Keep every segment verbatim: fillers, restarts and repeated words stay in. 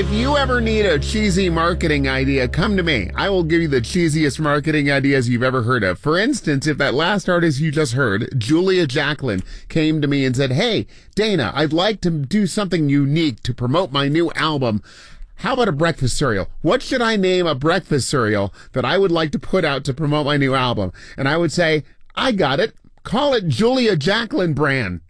if you ever need a cheesy marketing idea, come to me. I will give you the cheesiest marketing ideas you've ever heard of. For instance, if that last artist you just heard, Julia Jacklin, came to me and said, hey, Dana, I'd like to do something unique to promote my new album. How about a breakfast cereal? What should I name a breakfast cereal that I would like to put out to promote my new album? And I would say, I got it. Call it Julia Jacklin Brand.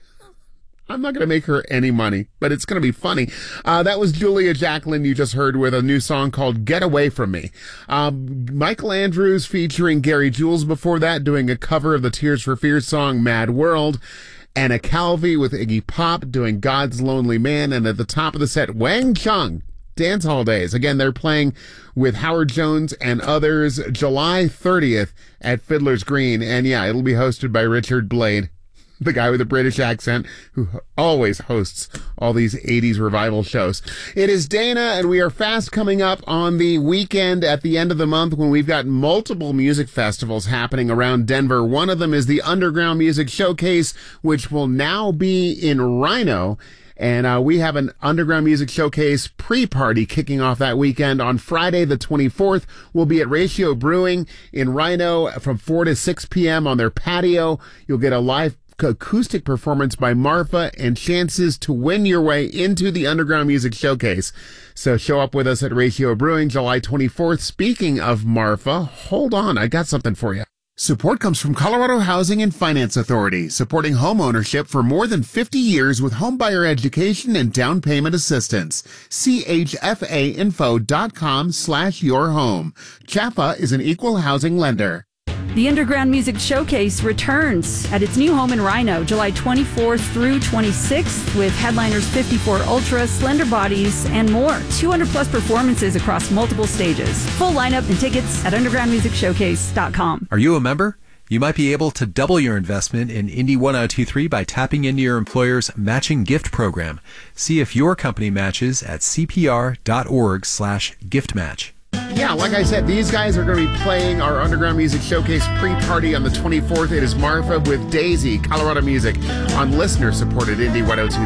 I'm not going to make her any money, but it's going to be funny. Uh, that was Julia Jacklin you just heard with a new song called Get Away From Me. Um, Michael Andrews featuring Gary Jules before that, doing a cover of the Tears for Fears song Mad World. Anna Calvi with Iggy Pop doing God's Lonely Man. And at the top of the set, Wang Chung, Dance Hall Days. Again, they're playing with Howard Jones and others July thirtieth at Fiddler's Green. And yeah, it'll be hosted by Richard Blade, the guy with a British accent who always hosts all these eighties revival shows. It is Dana, and we are fast coming up on the weekend at the end of the month when we've got multiple music festivals happening around Denver. One of them is the Underground Music Showcase, which will now be in Rhino. And uh, we have an Underground Music Showcase pre-party kicking off that weekend. On Friday, the twenty-fourth, we'll be at Ratio Brewing in Rhino from four to six p.m. on their patio. You'll get a live acoustic performance by Marfa and chances to win your way into the Underground Music Showcase. So show up with us at Ratio Brewing July twenty-fourth. Speaking of Marfa, hold on, I got something for you. Support comes from Colorado Housing and Finance Authority, supporting home ownership for more than fifty years with homebuyer education and down payment assistance. C H F A info dot com slash your home. C H A F A is an equal housing lender. The Underground Music Showcase returns at its new home in Rhino, July twenty-fourth through twenty-sixth, with headliners fifty-four Ultra, Slender Bodies, and more. two hundred plus performances across multiple stages. Full lineup and tickets at underground music showcase dot com. Are you a member? You might be able to double your investment in Indy ten twenty-three by tapping into your employer's matching gift program. See if your company matches at c p r dot org slash gift match. Yeah, like I said, these guys are going to be playing our Underground Music Showcase pre-party on the twenty-fourth. It is Marfa with Daisy, Colorado Music, on listener-supported Indy ten twenty-three.